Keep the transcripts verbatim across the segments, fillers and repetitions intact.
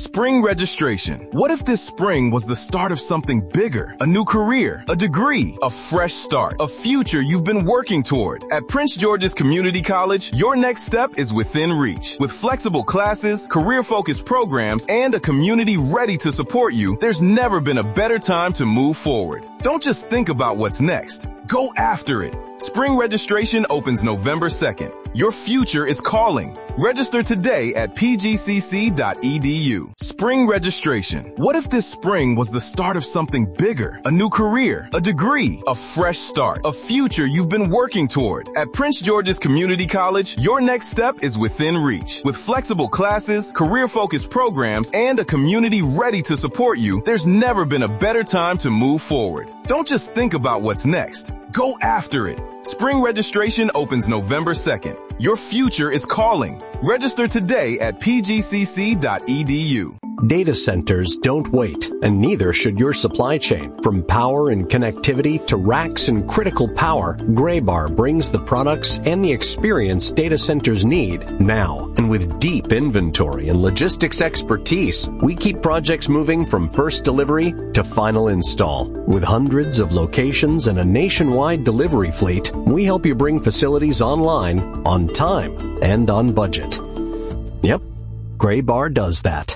Spring registration. What if this spring was the start of something bigger? A new career, a degree, a fresh start, a future you've been working toward. At Prince George's Community College, your next step is within reach. With flexible classes, career-focused programs, and a community ready to support you, there's never been a better time to move forward. Don't just think about what's next. Go after it. Spring registration opens November second. Your future is calling. Register today at p g c c dot e d u. Spring registration. What if this spring was the start of something bigger? A new career, a degree, a fresh start, a future you've been working toward. At Prince George's Community College, your next step is within reach. With flexible classes, career-focused programs, and a community ready to support you, there's never been a better time to move forward. Don't just think about what's next. Go after it. Spring registration opens November second. Your future is calling. Register today at p g c c dot e d u. Data centers don't wait, and neither should your supply chain. From power and connectivity to racks and critical power, Graybar brings the products and the experience data centers need now. And with deep inventory and logistics expertise, we keep projects moving from first delivery to final install. With hundreds of locations and a nationwide delivery fleet, we help you bring facilities online, on time, and on budget. Yep, Graybar does that.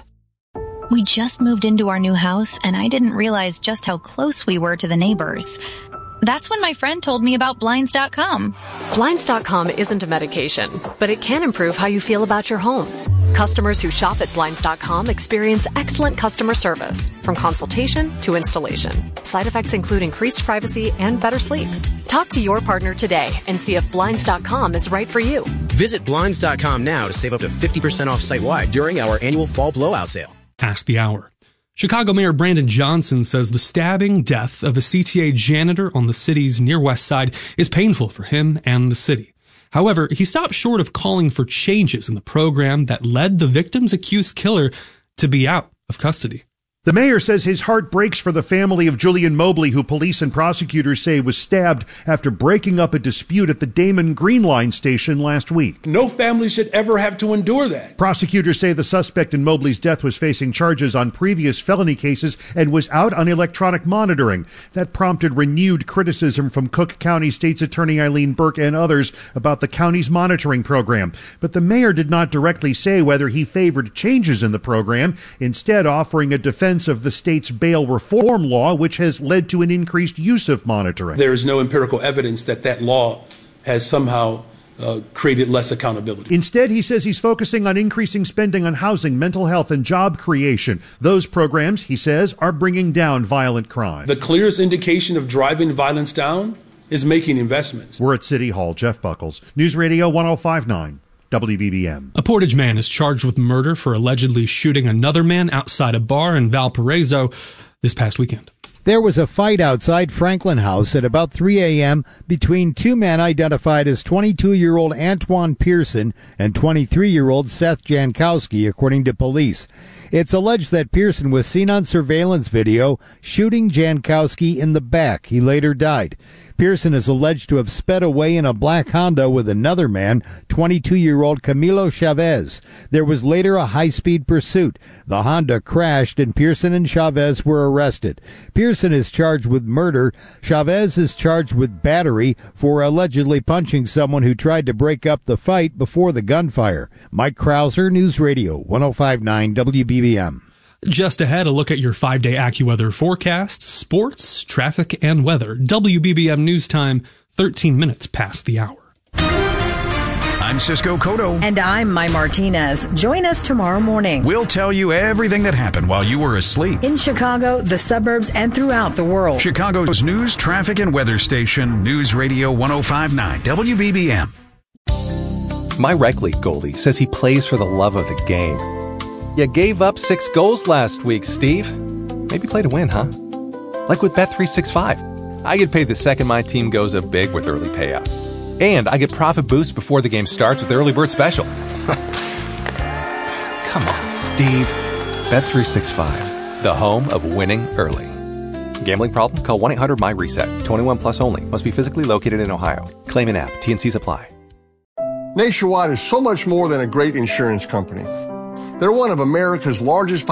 We just moved into our new house, and I didn't realize just how close we were to the neighbors. That's when my friend told me about Blinds dot com. Blinds dot com isn't a medication, but it can improve how you feel about your home. Customers who shop at Blinds dot com experience excellent customer service, from consultation to installation. Side effects include increased privacy and better sleep. Talk to your partner today and see if Blinds dot com is right for you. Visit Blinds dot com now to save up to fifty percent off site-wide during our annual fall blowout sale. Past the hour. Chicago Mayor Brandon Johnson says the stabbing death of a C T A janitor on the city's near west side is painful for him and the city. However, he stopped short of calling for changes in the program that led the victim's accused killer to be out of custody. The mayor says his heart breaks for the family of Julian Mobley, who police and prosecutors say was stabbed after breaking up a dispute at the Damon Green Line station last week. No family should ever have to endure that. Prosecutors say the suspect in Mobley's death was facing charges on previous felony cases and was out on electronic monitoring. That prompted renewed criticism from Cook County State's Attorney Eileen Burke and others about the county's monitoring program. But the mayor did not directly say whether he favored changes in the program, instead offering a defense of the state's bail reform law, which has led to an increased use of monitoring. There is no empirical evidence that that law has somehow uh, created less accountability. Instead, he says he's focusing on increasing spending on housing, mental health, and job creation. Those programs, he says, are bringing down violent crime. The clearest indication of driving violence down is making investments. We're at City Hall. Jeff Buckles, News Radio ten fifty-nine. W B B M. A Portage man is charged with murder for allegedly shooting another man outside a bar in Valparaiso this past weekend. There was a fight outside Franklin House at about three a.m. between two men identified as twenty-two-year-old Antoine Pearson and twenty-three-year-old Seth Jankowski, according to police. It's alleged that Pearson was seen on surveillance video shooting Jankowski in the back. He later died. Pearson is alleged to have sped away in a black Honda with another man, twenty-two-year-old Camilo Chavez. There was later a high-speed pursuit. The Honda crashed and Pearson and Chavez were arrested. Pearson is charged with murder. Chavez is charged with battery for allegedly punching someone who tried to break up the fight before the gunfire. Mike Krauser, News Radio ten fifty-nine W B B M. Just ahead, a look at your five-day AccuWeather forecast, sports, traffic, and weather. W B B M News Time, thirteen minutes past the hour. I'm Cisco Cotto. And I'm Mai Martinez. Join us tomorrow morning. We'll tell you everything that happened while you were asleep. In Chicago, the suburbs, and throughout the world. Chicago's news, traffic, and weather station, News Radio ten fifty-nine W B B M. My rec league goalie says he plays for the love of the game. You gave up six goals last week, Steve. Maybe play to win, huh? Like with Bet three sixty-five. I get paid the second my team goes up big with early payout. And I get profit boost before the game starts with Early Bird Special. Come on, Steve. Bet three sixty-five, the home of winning early. Gambling problem? Call one eight hundred my reset. twenty-one plus only. Must be physically located in Ohio. Claim an app. T and Cs apply. Nationwide is so much more than a great insurance company. They're one of America's largest